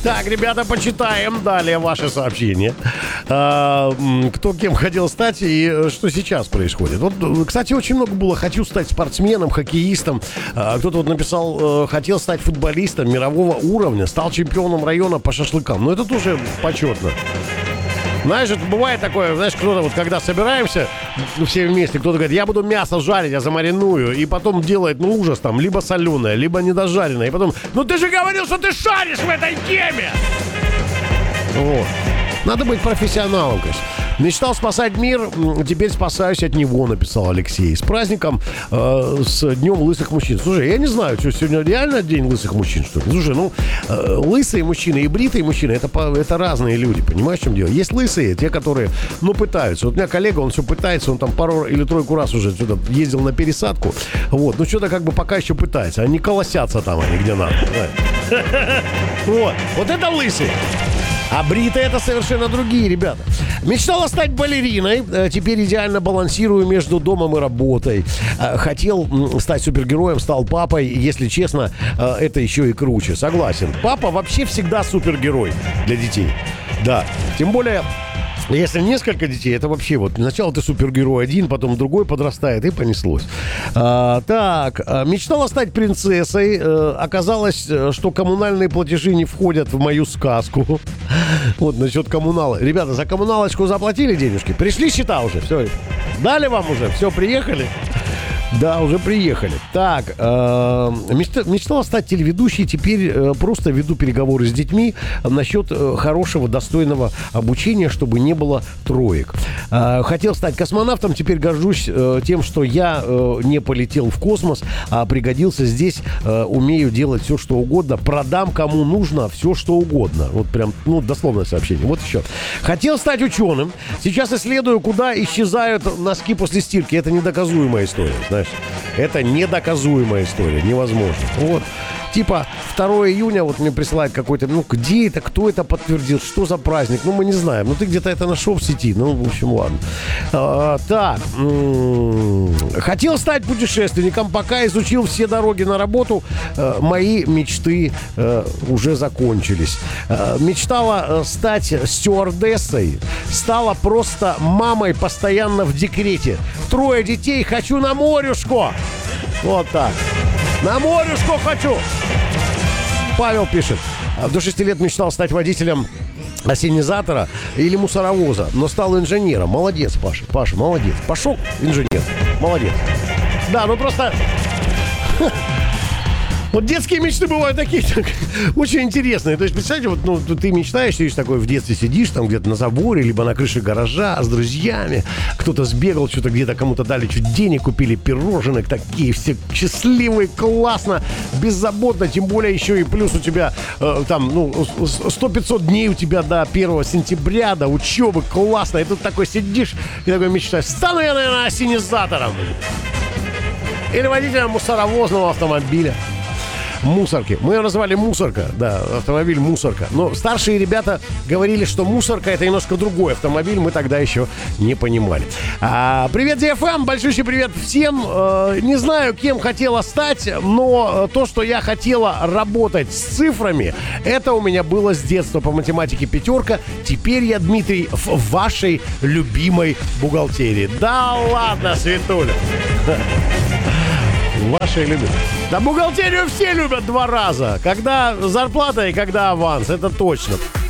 Так, ребята, почитаем далее ваши сообщения. Кто кем хотел стать и что сейчас происходит. Вот, кстати, очень много было. Хочу стать спортсменом, хоккеистом. Кто-то вот написал, хотел стать футболистом мирового уровня. Стал чемпионом района по шашлыкам. Но это тоже почетно. Знаешь, это бывает такое, знаешь, кто-то вот когда собираемся все вместе, кто-то говорит, я буду мясо жарить, я замариную, и потом делает, ужас там, либо соленое, либо недожаренное, и потом, ты же говорил, что ты шаришь в этой теме! Вот. Надо быть профессионалом, конечно. Мечтал спасать мир, теперь спасаюсь от него, написал Алексей. С праздником, с Днем лысых мужчин. Слушай, я не знаю, что сегодня реально день лысых мужчин, что ли? Слушай, лысые мужчины и бритые мужчины, это разные люди, понимаешь, в чем дело? Есть лысые, те, которые, пытаются. Вот у меня коллега, он все пытается, он там пару или тройку раз уже сюда ездил на пересадку. Вот, что-то как бы пока еще пытается. Они колосятся там, они где надо. Вот это лысые. А бритые — это совершенно другие ребята. Мечтала стать балериной. Теперь идеально балансирую между домом и работой. Хотел стать супергероем, стал папой. Если честно, это еще и круче. Согласен. Папа вообще всегда супергерой для детей. Да. Тем более... Если несколько детей, это вообще вот сначала ты супергерой один, потом другой подрастает, и понеслось. Мечтала стать принцессой. Оказалось, что коммунальные платежи не входят в мою сказку. Вот насчет коммунала. Ребята, за коммуналочку заплатили денежки? Пришли счета уже? Все. Дали вам уже? Все, приехали? Да, уже приехали. Так, мечтала стать телеведущей. Теперь просто веду переговоры с детьми насчет хорошего, достойного обучения, чтобы не было троек. Хотел стать космонавтом. Теперь горжусь тем, что я не полетел в космос, а пригодился здесь. Умею делать все, что угодно. Продам кому нужно все, что угодно. Вот прям, дословное сообщение. Вот еще. Хотел стать ученым. Сейчас исследую, куда исчезают носки после стирки. Это недоказуемая история, знаешь. Это недоказуемая история, невозможно. Вот, типа 2 июня, вот мне присылают какой-то, где это, кто это подтвердил, что за праздник, мы не знаем. Ты где-то это нашел в сети, в общем, ладно. Хотел стать путешественником, пока изучил все дороги на работу, мои мечты уже закончились. Мечтала стать стюардессой, стала просто мамой, постоянно в декрете. 3 детей, хочу на морюшко. Вот так. На морюшко хочу. Павел пишет. До 6 лет мечтал стать водителем ассенизатора или мусоровоза, но стал инженером. Молодец, Паша. Паша, молодец. Пошел инженер. Молодец. Да, просто... Вот детские мечты бывают такие, очень интересные. То есть, представьте, ты мечтаешь, сидишь такой в детстве, сидишь там где-то на заборе, либо на крыше гаража с друзьями. Кто-то сбегал, что-то где-то кому-то дали чуть денег, купили пироженок, такие все счастливые, классно, беззаботно. Тем более еще и плюс у тебя 100-500 дней у тебя до 1 сентября, до учебы, классно. И тут такой сидишь и такой мечтаешь, стану я, наверное, ассенизатором. Или водителем мусоровозного автомобиля. Мусорки. Мы ее назвали мусорка. Да, автомобиль мусорка. Но старшие ребята говорили, что мусорка — это немножко другой автомобиль. Мы тогда еще не понимали. Привет, DFM. Большущий привет всем. Не знаю, кем хотела стать, но то, что я хотела работать с цифрами, это у меня было с детства. По математике 5. Теперь я, Дмитрий, в вашей любимой бухгалтерии. Да ладно, Светуля. Ваши любят. Да бухгалтерию все любят 2 раза. Когда зарплата и когда аванс. Это точно.